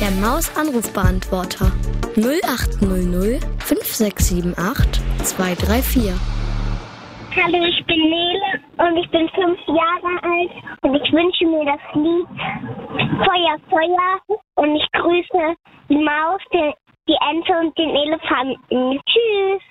Der Maus-Anrufbeantworter 0800 5678 234. Hallo, ich bin Nele und ich bin 5 Jahre alt und ich wünsche mir das Lied Feuer, Feuer und ich grüße die Maus, die Ente und den Elefanten. Tschüss!